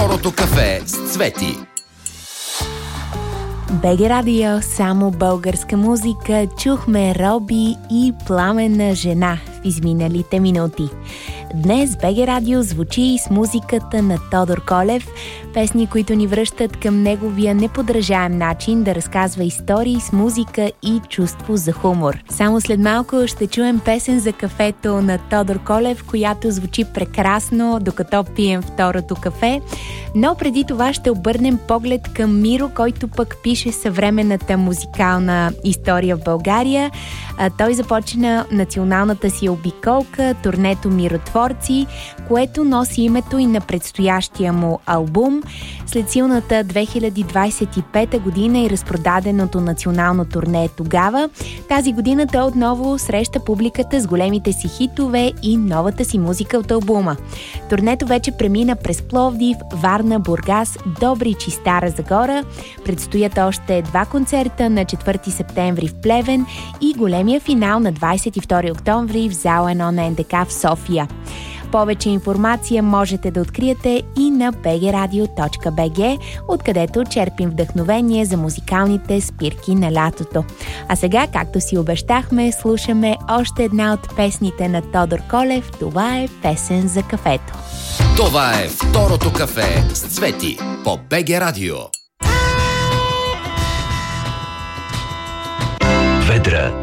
Второто кафе с Цвети. БГ Радио, само българска музика. Чухме Роби и Пламенна жена в изминалите минути. Днес БГ Радио звучи и с музиката на Тодор Колев, песни, които ни връщат към неговия неподражаем начин да разказва истории с музика и чувство за хумор. Само след малко ще чуем песен за кафето на Тодор Колев, която звучи прекрасно, докато пием второто кафе. Но преди това ще обърнем поглед към Миро, който пък пише съвременната музикална история в България. Той започна националната си обиколка, турнето Миротворци, което носи името и на предстоящия му албум. След силната 2025 година и разпродаденото национално турне тогава, тази година той отново среща публиката с големите си хитове и новата си музика от албума. Турнето вече премина през Пловдив, Варна, Бургас, Добрич и Стара Загора. Предстоят още 2 концерта на 4 септември в Плевен и големия финал на 22 октомври в зала 1 на НДК в София. Повече информация можете да откриете и на bgradio.bg, откъдето черпим вдъхновение за музикалните спирки на лятото. А сега, както си обещахме, слушаме още една от песните на Тодор Колев. Това е песен за кафето. Това е второто кафе с Цвети по БГ Радио. Ведра